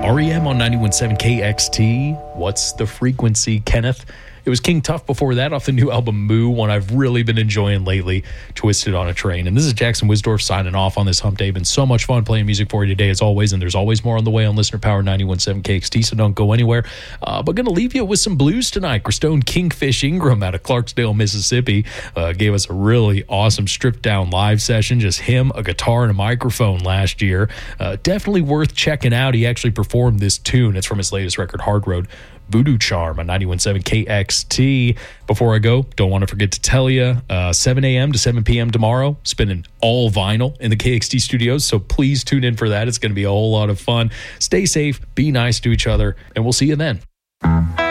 REM on 91.7 KXT. What's the frequency, Kenneth? It was King Tuff before that off the new album Moo, one I've really been enjoying lately, Twisted on a Train. And this is Jackson Wisdorf signing off on this hump day. Been so much fun playing music for you today as always, and there's always more on the way on Listener Power 91.7 KXT, so don't go anywhere. But going to leave you with some blues tonight. Christone Kingfish Ingram out of Clarksdale, Mississippi, gave us a really awesome stripped down live session, just him, a guitar, and a microphone last year. Definitely worth checking out. He actually performed this tune. It's from his latest record, Hard Road, Voodoo Charm on 91.7 KXT. Before I go, don't want to forget to tell you, 7 a.m. to 7 p.m. tomorrow, spinning all vinyl in the KXT studios, so please tune in for that. It's going to be a whole lot of fun. Stay safe, be nice to each other, and we'll see you then.